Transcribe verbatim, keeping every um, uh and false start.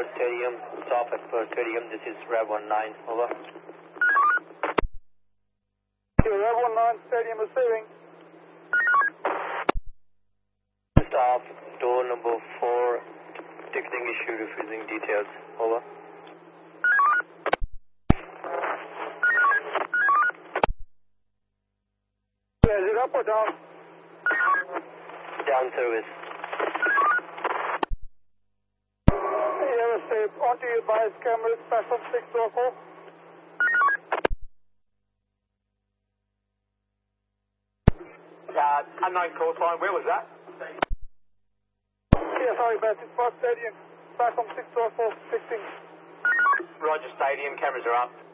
Perth Stadium. Stop at Perth Stadium. This is Rev one nine. Over. Rev one nine Stadium receiving. Staff, door number four. Ticketing issue, refusing details. Over. Yeah, is it up or down? Down service. Yeah, received. Onto your bias cameras, platform six oh four. Uh, unknown call sign, where was that? Yeah, sorry, Bassett Park Stadium, platform six oh four, sixteen. Roger, stadium, cameras are up.